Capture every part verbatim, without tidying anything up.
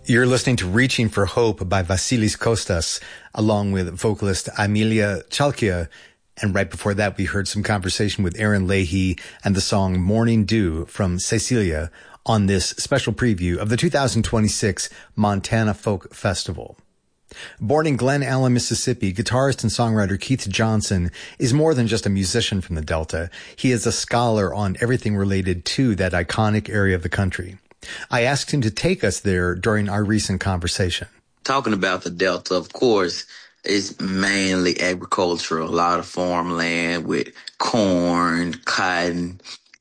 You're listening to Reaching for Hope by Vasilis Kostas, along with vocalist Amelia Chalkia. And right before that, we heard some conversation with Aaron Leahy and the song Morning Dew from Cecilia on this special preview of the two thousand twenty-six Montana Folk Festival. Born in Glen Allen, Mississippi, guitarist and songwriter Keith Johnson is more than just a musician from the Delta. He is a scholar on everything related to that iconic area of the country. I asked him to take us there during our recent conversation. Talking about the Delta, of course, is mainly agricultural. A lot of farmland with corn, cotton,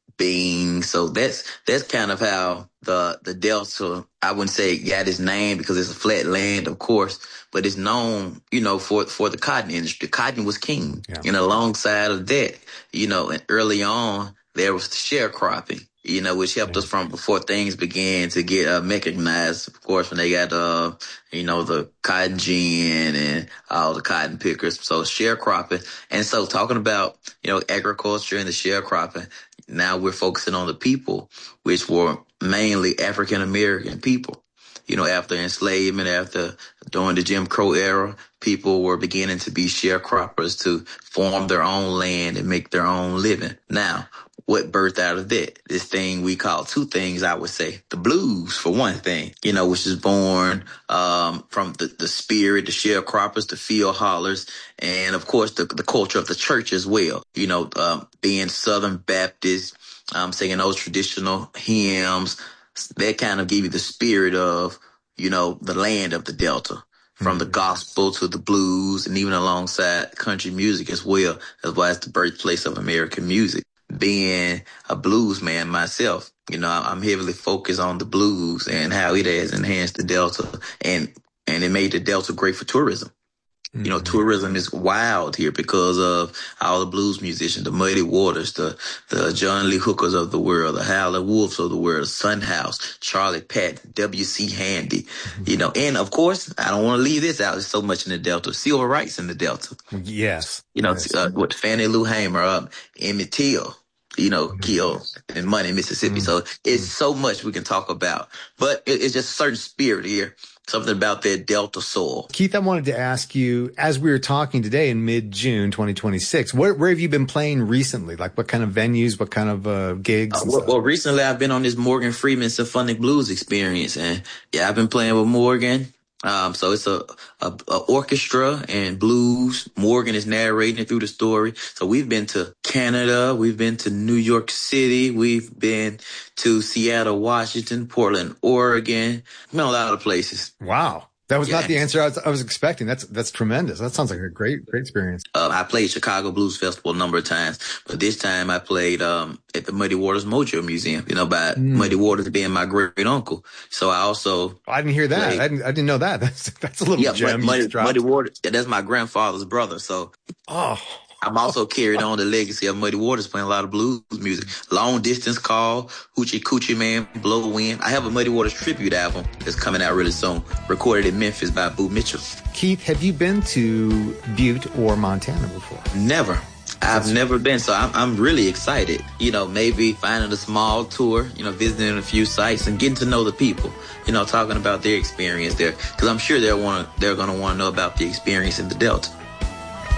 beans. So that's that's kind of how the the Delta, I wouldn't say it got its name because it's a flat land, of course, but it's known, you know, for for the cotton industry. Cotton was king. Yeah. And alongside of that, you know, and early on, there was the sharecropping, you know, which helped yeah. us from before things began to get uh, mechanized. Of course, when they got, uh, you know, the cotton gin and all the cotton pickers. So sharecropping. And so talking about, you know, agriculture and the sharecropping, now we're focusing on the people, which were mainly African-American people. You know, after enslavement, after during the Jim Crow era, people were beginning to be sharecroppers to form their own land and make their own living. Now, what birthed out of that? This thing we call two things, I would say. The blues, for one thing, you know, which is born um, from the, the spirit, the sharecroppers, the field hollers, and, of course, the, the culture of the church as well. You know, um, being Southern Baptist, um, singing those traditional hymns, that kind of give you the spirit of, you know, the land of the Delta. From the gospel to the blues and even alongside country music as well. That's why it's the birthplace of American music. Being a blues man myself, you know, I'm heavily focused on the blues and how it has enhanced the Delta and, and it made the Delta great for tourism. Mm-hmm. You know, tourism is wild here because of all the blues musicians, the Muddy Waters, the, the John Lee Hookers of the world, the Howlin' Wolves of the world, Son House, Charlie Patton, W C Handy, mm-hmm. you know, and of course, I don't want to leave this out. There's so much in the Delta. Civil rights in the Delta. Yes. You know, yes. Uh, with Fannie Lou Hamer, uh, Emmett Till, you know, mm-hmm. killed in Money, Mississippi. Mm-hmm. So it's mm-hmm. so much we can talk about, but it, it's just a certain spirit here. Something about that Delta soul. Keith, I wanted to ask you, as we were talking today in mid-June twenty twenty-six, where, where have you been playing recently? Like what kind of venues, what kind of uh, gigs? Uh, well, well, recently I've been on this Morgan Freeman Symphonic Blues experience. And yeah, I've been playing with Morgan. Um, so it's a, a, a orchestra and blues. Morgan is narrating it through the story. So we've been to Canada. We've been to New York City. We've been to Seattle, Washington, Portland, Oregon. Been a lot of places. Wow. That was yeah. not the answer I was, I was expecting. That's that's tremendous. That sounds like a great, great experience. Uh, I played Chicago Blues Festival a number of times, but this time I played um, at the Muddy Waters Mojo Museum, you know, by mm. Muddy Waters being my great uncle. So I also I didn't hear that. Played, I didn't I didn't know that. That's that's a little yeah, gem. Muddy, Muddy Waters. Yeah, that's my grandfather's brother. So oh. I'm also carried on the legacy of Muddy Waters, playing a lot of blues music. Long Distance Call, Hoochie Coochie Man, Blow Wind. I have a Muddy Waters tribute album that's coming out really soon, recorded in Memphis by Boo Mitchell. Keith, have you been to Butte or Montana before? Never. I've never been, so I'm, I'm really excited. You know, maybe finding a small tour, you know, visiting a few sites and getting to know the people, you know, talking about their experience there. Because I'm sure they're, wanna, they're going to want to know about the experience in the Delta.